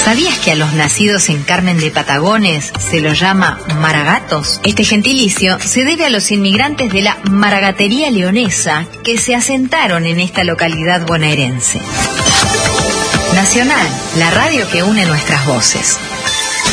¿Sabías que a los nacidos en Carmen de Patagones se los llama maragatos? Este gentilicio se debe a los inmigrantes de la maragatería leonesa que se asentaron en esta localidad bonaerense. Nacional, la radio que une nuestras voces.